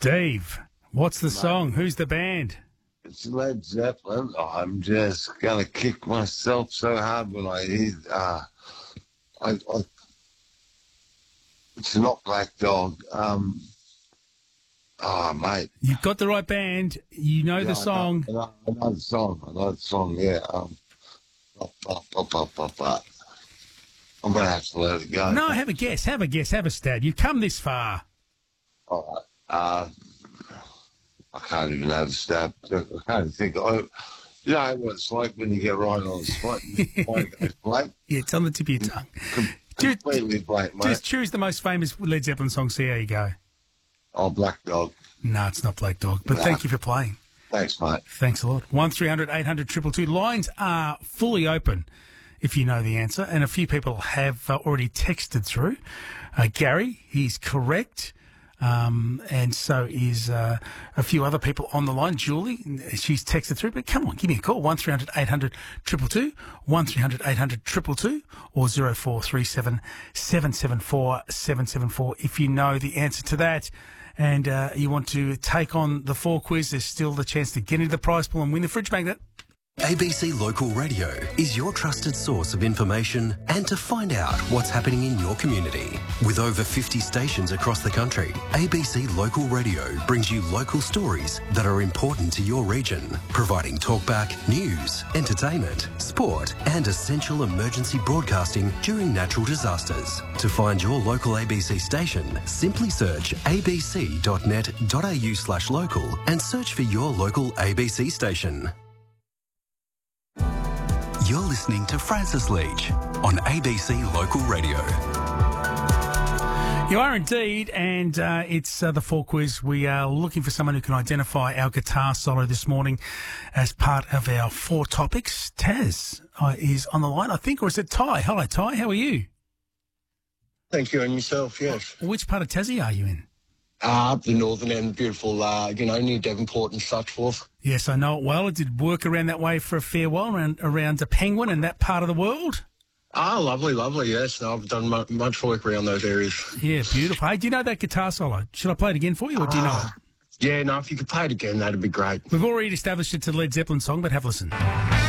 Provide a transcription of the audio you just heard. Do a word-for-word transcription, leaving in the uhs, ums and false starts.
Steve, what's the song? Who's the band? It's Led Zeppelin. I'm just gonna kick myself so hard when I hear. Uh, I, I, it's not Black Dog. Um, oh, mate. You've got the right band. You know Yeah, the song. I know, I know the song. I know the song. Yeah. Um, up, up, up, up, up, up. I'm gonna have to let it go. No, have a guess. Have a guess. Have a stab. You've come this far. All right. Uh, I can't even have a stab. I can't even think. I, you know what it's like when you get right on the spot. You go blank. Yeah, it's on the tip of your tongue. Com- completely blank, mate. Just choose the most famous Led Zeppelin song. See how you go. Oh, Black Dog. No, it's not Black Dog. But Nah. thank you for playing. Thanks, mate. Thanks a lot. one three hundred eight hundred two two two. Lines are fully open if you know the answer. And a few people have uh, already texted through. Uh, Gary, he's correct. Um, and so is uh, a few other people on the line. Julie, she's texted through. But come on, give me a call. one three hundred eight hundred two two two. one three hundred eight hundred two two two. Or zero four three seven seven seven four seven seven four if you know the answer to that. And uh, you want to take on the four quiz, there's still the chance to get into the prize pool and win the fridge magnet. A B C Local Radio is your trusted source of information and to find out what's happening in your community. With over fifty stations across the country, A B C Local Radio brings you local stories that are important to your region, providing talkback, news, entertainment, sport and essential emergency broadcasting during natural disasters. To find your local A B C station, simply search abc.net.au slash local and search for your local A B C station. You're listening to Francis Leach on A B C Local Radio. You are indeed, and uh, it's uh, the four quiz. We are looking for someone who can identify our guitar solo this morning as part of our four topics. Taz uh, is on the line, I think, or is it Ty? Hello, Ty. How are you? Thank you, and yourself, yes. Which part of Tassie are you in? Uh, up the northern end, beautiful, uh, you know, near Devonport and such forth. Yes, I know it well. I did work around that way for a fair while, around, around the Penguin and that part of the world. Ah, lovely, lovely, yes. No, I've done much, much work around those areas. Yeah, beautiful. Hey, do you know that guitar solo? Should I play it again for you, or do you know uh, it? Yeah, no, if you could play it again, that'd be great. We've already established it's a Led Zeppelin song, but have a listen.